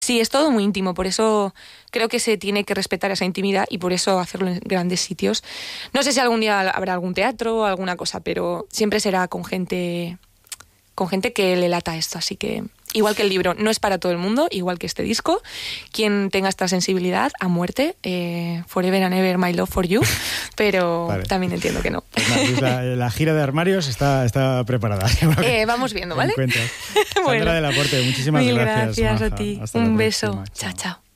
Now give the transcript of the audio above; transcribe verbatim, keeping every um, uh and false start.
Sí, es todo muy íntimo, por eso creo que se tiene que respetar esa intimidad y por eso hacerlo en grandes sitios. No sé si algún día habrá algún teatro o alguna cosa, pero siempre será con gente, con gente que le lata esto, así que igual que el libro no es para todo el mundo, igual que este disco, quien tenga esta sensibilidad a muerte, eh, forever and ever my love for you, pero vale. También entiendo que no. Pues nada, pues la, la gira de armarios está, está preparada. Eh, vamos viendo, ¿vale? Bueno. Sandra del Aporte, muchísimas Mil gracias. gracias Maja. a ti. Hasta Un la beso. próxima. Chao, chao.